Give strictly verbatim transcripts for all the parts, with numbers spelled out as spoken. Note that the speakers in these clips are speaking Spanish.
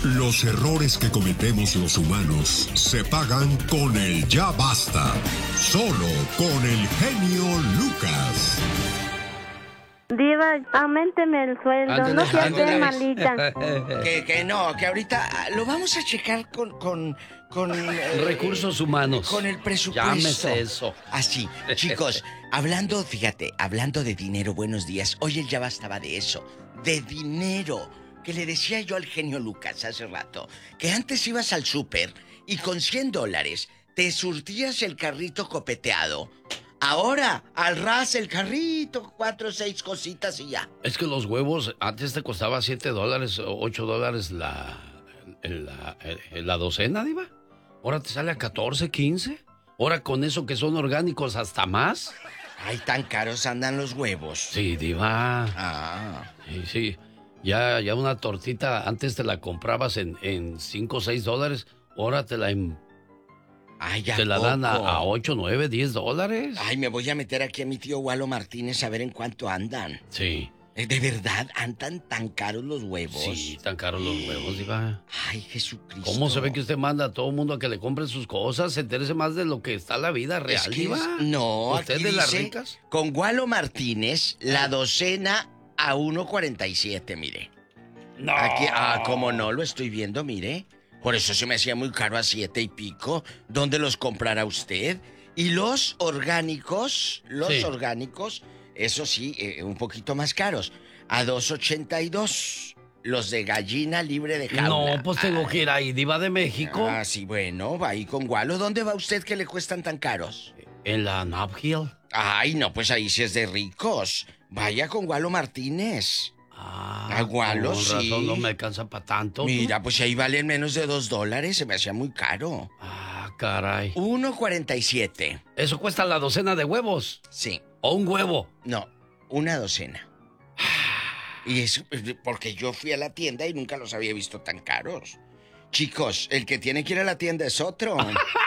Los errores que cometemos los humanos se pagan con el ya basta. Solo con el genio Lucas. Diva, auménteme el sueldo, Ándale, no sea ándale. usted malita. Que, que no, que ahorita ah, lo vamos a checar con... con, con eh, Recursos humanos. Con el presupuesto. Llámese eso. Así, chicos, hablando, fíjate, hablando de dinero, buenos días. Hoy el ya bastaba de eso, de dinero. Que le decía yo al genio Lucas hace rato, que antes ibas al súper y con cien dólares te surtías el carrito copeteado. Ahora, al ras el carrito, cuatro o seis cositas y ya. Es que los huevos antes te costaba siete dólares o ocho dólares la, la, la docena, Diva. Ahora te sale a catorce, quince. Ahora con eso que son orgánicos hasta más. Ay, tan caros andan los huevos. Sí, Diva. Ah. Sí, sí. Ya, ya una tortita antes te la comprabas en, en cinco o seis dólares. Ahora te la, en, Ay, ¿a te la dan a, poco? a ocho, nueve, diez dólares. Ay, me voy a meter aquí a mi tío Walo Martínez a ver en cuánto andan. Sí. Eh, ¿De verdad andan tan caros los huevos? Sí, tan caros los huevos, Diva. Ay, Jesucristo. ¿Cómo se ve que usted manda a todo el mundo a que le compren sus cosas? Se interese más de lo que está la vida real, Es que Diva. es- no, ¿Usted aquí de las dice, ricas? con Walo Martínez, la docena a uno cuarenta y siete, mire. No. Aquí, ah, como no, lo estoy viendo, mire. Por eso se me hacía muy caro a siete y pico. ¿Dónde los comprará usted? Y los orgánicos, los Sí. orgánicos, eso sí, eh, un poquito más caros. A dos ochenta y dos. Los de gallina libre de jaula. No, pues tengo que ir ahí, Diva de México. Ah, sí, bueno, va ahí con Walo. ¿Dónde va usted que le cuestan tan caros? En la Nob Hill. Ay, no, pues ahí sí es de ricos. Vaya con Walo Martínez. Ah, Agualo, con sí. razón no me alcanza para tanto. ¿no? Mira, pues ahí valen menos de dos dólares. Se me hacía muy caro. Ah, caray. uno cuarenta y siete. Eso cuesta la docena de huevos. Sí. O un huevo. No, una docena. Y es porque yo fui a la tienda y nunca los había visto tan caros. Chicos, el que tiene que ir a la tienda es otro.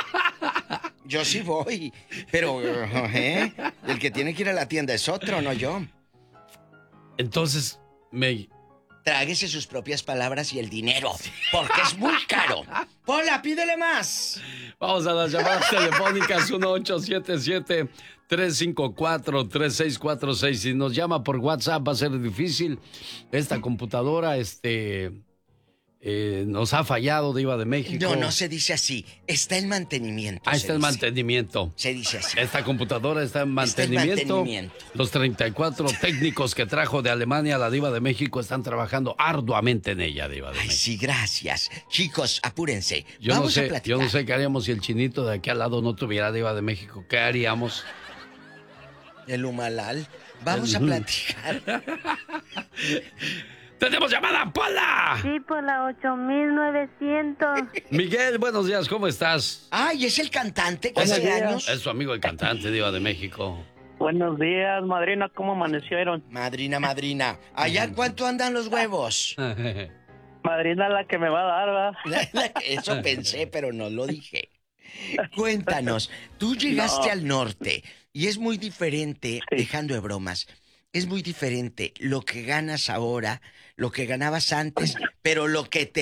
Yo sí voy, pero ¿eh? El que tiene que ir a la tienda es otro, no yo. Entonces, me... Tráguese sus propias palabras y el dinero, porque es muy caro. Pola, pídele más. Vamos a las llamadas telefónicas uno ocho siete siete, tres cinco cuatro, tres seis cuatro seis. Si nos llama por WhatsApp va a ser difícil. Esta computadora, este... Eh, nos ha fallado, Diva de México. No, no se dice así. Está en mantenimiento. Ah, se está en dice. mantenimiento. Se dice así. Esta computadora está en Está en mantenimiento. mantenimiento. Los treinta y cuatro técnicos que trajo de Alemania la Diva de México están trabajando arduamente en ella, Diva de Ay, México. sí, gracias. Chicos, apúrense. Yo no Vamos a sé, platicar. yo no sé qué haríamos si el chinito de aquí al lado no tuviera Diva de México. ¿Qué haríamos? El Humalal. Vamos a El- platicar. ¡Tenemos llamada, Pola! Sí, por la ocho mil novecientos. Miguel, buenos días, ¿cómo estás? Ay, es el cantante que Buenos hace días. años. Es su amigo el cantante, Diva de México. Buenos días, madrina, ¿cómo amanecieron? Madrina, madrina. ¿Allá cuánto andan los huevos? Madrina la que me va a dar, ¿verdad? Eso pensé, pero no lo dije. Cuéntanos, tú llegaste No. al norte y es muy diferente, Sí. dejando de bromas, es muy diferente lo que ganas ahora, lo que ganabas antes, pero lo que te